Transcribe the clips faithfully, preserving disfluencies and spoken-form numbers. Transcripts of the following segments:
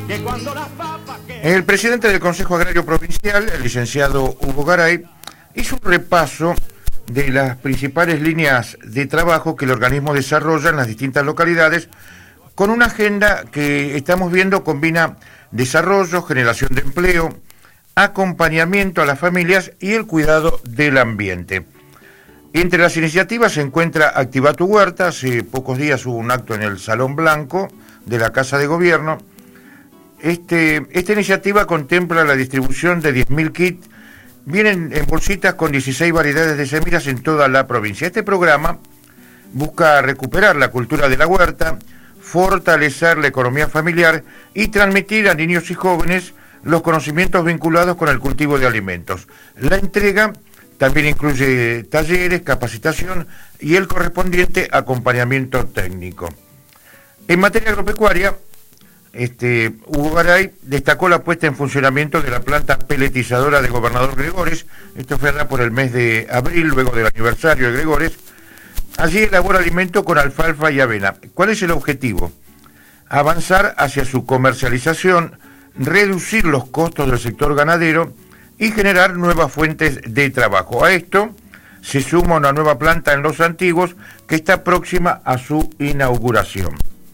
El presidente del Consejo Agrario Provincial, el licenciado Hugo Garay, hizo un repaso de las principales líneas de trabajo que el organismo desarrolla en las distintas localidades, con una agenda que estamos viendo combina desarrollo, generación de empleo, acompañamiento a las familias y el cuidado del ambiente. Entre las iniciativas se encuentra Activa tu Huerta. Hace pocos días hubo un acto en el Salón Blanco de la Casa de Gobierno. Este, esta iniciativa contempla la distribución de diez mil kits, vienen en bolsitas con dieciséis variedades de semillas en toda la provincia. Este programa busca recuperar la cultura de la huerta, fortalecer la economía familiar y transmitir a niños y jóvenes los conocimientos vinculados con el cultivo de alimentos. La entrega también incluye talleres, capacitación y el correspondiente acompañamiento técnico. En materia agropecuaria, este, Hugo Garay destacó la puesta en funcionamiento de la planta peletizadora de Gobernador Gregores. Esto fue allá por el mes de abril, luego del aniversario de Gregores. Allí elabora alimento con alfalfa y avena. ¿Cuál es el objetivo? Avanzar hacia su comercialización, reducir los costos del sector ganadero y generar nuevas fuentes de trabajo. A esto se suma una nueva planta en Los Antiguos que está próxima a su inauguración.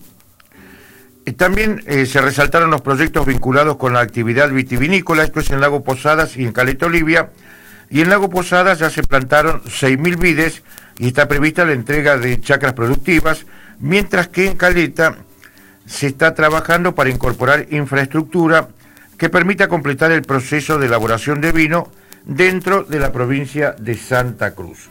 También eh, se resaltaron los proyectos vinculados con la actividad vitivinícola. Esto es en Lago Posadas y en Caleta Olivia. Y en Lago Posadas ya se plantaron seis mil vides y está prevista la entrega de chacras productivas, mientras que en Caleta se está trabajando para incorporar infraestructura que permita completar el proceso de elaboración de vino dentro de la provincia de Santa Cruz.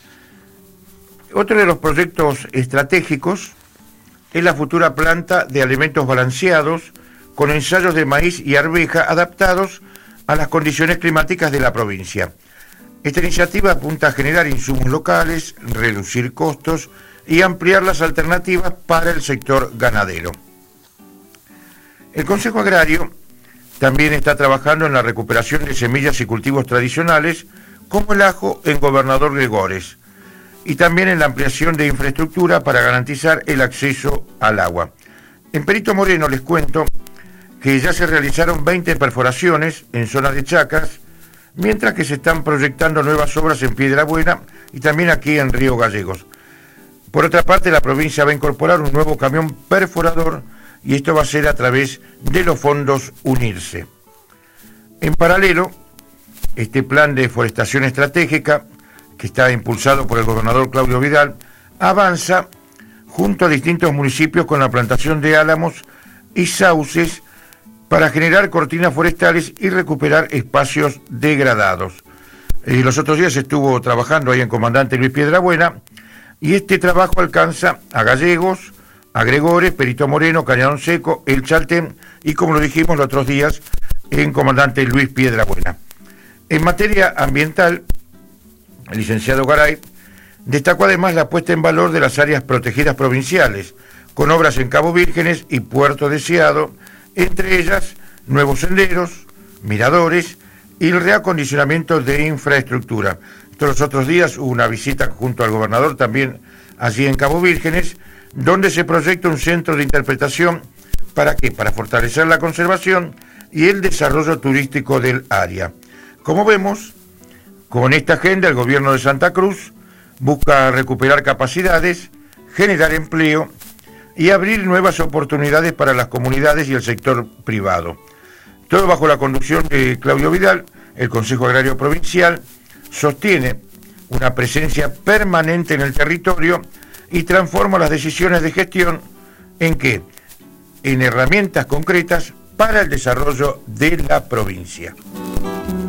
Otro de los proyectos estratégicos es la futura planta de alimentos balanceados con ensayos de maíz y arveja adaptados a las condiciones climáticas de la provincia. Esta iniciativa apunta a generar insumos locales, reducir costos y ampliar las alternativas para el sector ganadero. El Consejo Agrario también está trabajando en la recuperación de semillas y cultivos tradicionales, como el ajo en Gobernador Gregores, y también en la ampliación de infraestructura para garantizar el acceso al agua. En Perito Moreno les cuento que ya se realizaron veinte perforaciones en zonas de chacras, mientras que se están proyectando nuevas obras en Piedra Buena y también aquí en Río Gallegos. Por otra parte, la provincia va a incorporar un nuevo camión perforador y esto va a ser a través de los fondos Unirse. En paralelo, este plan de forestación estratégica, que está impulsado por el gobernador Claudio Vidal, avanza junto a distintos municipios con la plantación de álamos y sauces para generar cortinas forestales y recuperar espacios degradados. Eh, los otros días estuvo trabajando ahí en Comandante Luis Piedrabuena y este trabajo alcanza a Gallegos, a Gregores, Perito Moreno, Cañadón Seco, El Chaltén y, como lo dijimos los otros días, en Comandante Luis Piedrabuena. En materia ambiental, el licenciado Garay destacó además la puesta en valor de las áreas protegidas provinciales, con obras en Cabo Vírgenes y Puerto Deseado, entre ellas nuevos senderos, miradores y el reacondicionamiento de infraestructura. Todos los otros días hubo una visita junto al gobernador también allí en Cabo Vírgenes, donde se proyecta un centro de interpretación. ¿Para qué? Para fortalecer la conservación y el desarrollo turístico del área. Como vemos, con esta agenda el gobierno de Santa Cruz busca recuperar capacidades, generar empleo y abrir nuevas oportunidades para las comunidades y el sector privado. Todo bajo la conducción de Claudio Vidal. El Consejo Agrario Provincial sostiene una presencia permanente en el territorio y transforma las decisiones de gestión en qué? En herramientas concretas para el desarrollo de la provincia.